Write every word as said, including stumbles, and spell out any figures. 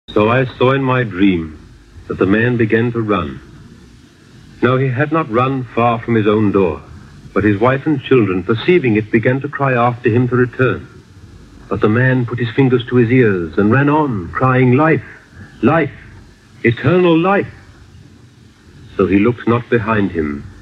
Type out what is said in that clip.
So I saw in my dream that the man began to run. Now he had not run far from his own door, but his wife and children, perceiving it, began to cry after him to return. But the man put his fingers to his ears and ran on, crying, "Life, life, eternal life." So he looked not behind him,